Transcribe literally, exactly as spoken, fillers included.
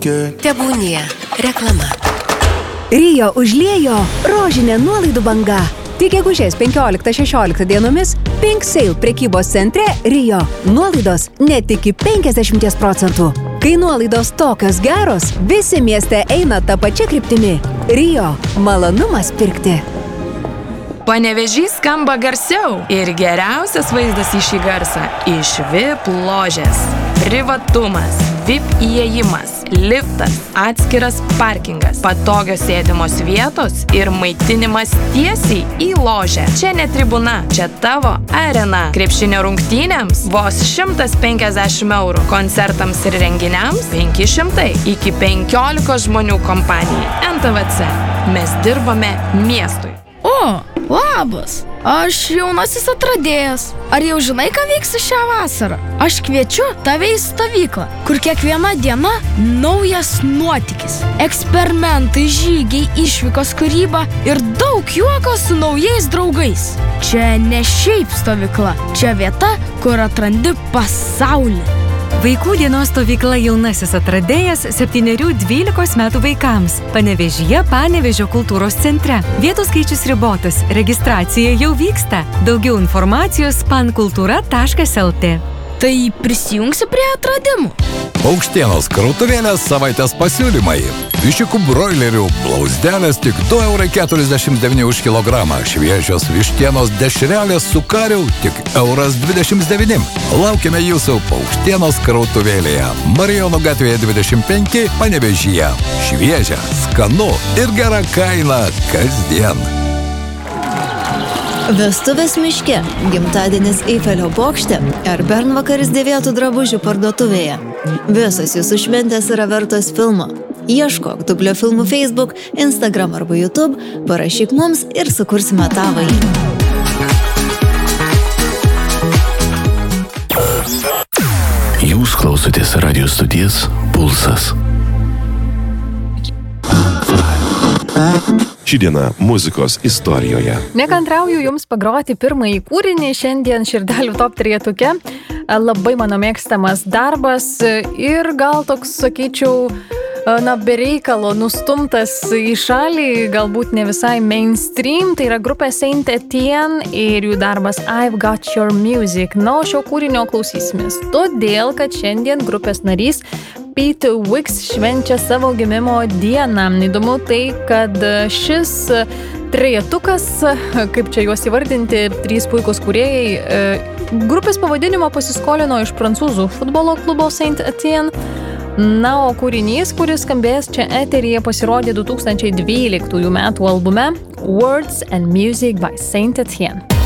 again. Tebūnie reklama. Rio užliejo rožinė nuolaidų banga. Tik gegužės penkioliktą šešioliktą dienomis Pink Sale prekybos centre Rio. Nuolaidos net iki penkiasdešimt procentų. Kai nuolaidos tokios geros, visi mieste eina tą pačią kryptimį. Rio. Malonumas pirkti. Panevėžys skamba garsiau ir geriausias vaizdas į šį garsą iš V I P ložės. Privatumas, V I P įėjimas, liftas, atskiras parkingas, patogios sėdimos vietos ir maitinimas tiesiai į ložę. Čia ne tribuna, čia tavo arena. Krepšinio rungtynėms vos šimtas penkiasdešimt eurų, koncertams ir renginiams penki šimtai, iki penkiolikos žmonių kompanijai. N T V C. Mes dirbame miestui. O, labas, aš jaunasis atradėjas. Ar jau žinai, ką veiksiu šią vasarą? Aš kviečiu tave į stovyklą, kur kiekviena diena naujas nuotykis. Eksperimentai, žygiai, išvykos, kūryba ir daug juoko su naujais draugais. Čia ne šiaip stovykla, čia vieta, kur atrandi pasaulį. Vaikų dienos stovykla jaunasis atradėjas septynerių dvylikos metų vaikams. Panevėžyje Panevėžio kultūros centre. Vietų skaičius ribotas. Registracija jau vyksta. Daugiau informacijos pankultūra taškas el tė. Tai prisijungsi prie atradimų. Paukštienos krautuvėlės savaitės pasiūlymai. Viščiukų broilerių blauzdelės tik du eurai keturiasdešimt devyni už kilogramą. Šviežios vištienos dešrelės su kariu tik euras dvidešimt devyni. Laukiame jūsų Paukštienos krautuvėlėje. Marijonų gatvėje dvidešimt penki, Panevėžyje. Šviežia, skanu ir gera kaina kasdien. Vestuvės miške, gimtadienis Eifelio bokšte ar bernvakaris dėvėtų drabužių parduotuvėje. Visos jūsų šventės yra vertos filmo. Ieškok Dublio filmų Facebook, Instagram arba YouTube, parašyk mums ir sukursime tavąjį. Jūs klausotės radio stoties Pulsas. Ši diena muzikos istorijoje. Nekantrauju jums pagroti pirmąjį kūrinį šiandien širdelių top trejetuke. Labai mano mėgstamas darbas ir gal toks, sakyčiau, na, bereikalo nustumtas į šalį, galbūt ne visai mainstream, tai yra grupė Saint Etienne ir jų darbas I've Got Your Music. Na, o šio kūrinio klausysimės, todėl, kad šiandien grupės narys Pete Wicks švenčia savo gimimo dieną. Įdomu tai, kad šis trejetukas, kaip čia juos įvardinti, trys puikūs kūrėjai, grupės pavadinimo pasiskolino iš prancūzų futbolo klubo Saint Etienne. Na, o kūrinys, kuris skambės čia eteryje, pasirodė du tūkstančiai dvyliktųjų metų albume Words and Music by Saint Etienne.